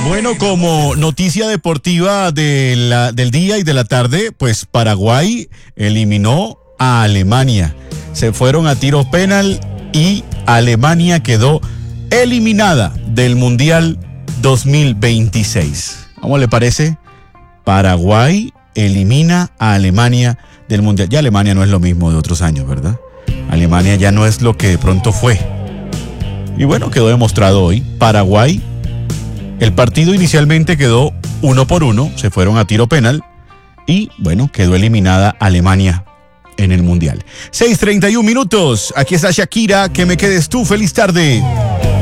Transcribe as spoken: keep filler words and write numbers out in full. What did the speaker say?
Bueno, como noticia deportiva de la, del día y de la tarde, pues Paraguay eliminó a Alemania. Se fueron a tiros penal y Alemania quedó eliminada del Mundial dos mil veintiséis. ¿Cómo le parece? Paraguay elimina a Alemania del Mundial. Ya Alemania no es lo mismo de otros años, ¿verdad? Alemania ya no es lo que de pronto fue. Y bueno, quedó demostrado hoy. Paraguay, el partido inicialmente quedó uno por uno, se fueron a tiro penal y bueno, quedó eliminada Alemania en el Mundial. seis treinta y un minutos, aquí está Shakira, que me quedes tú, feliz tarde.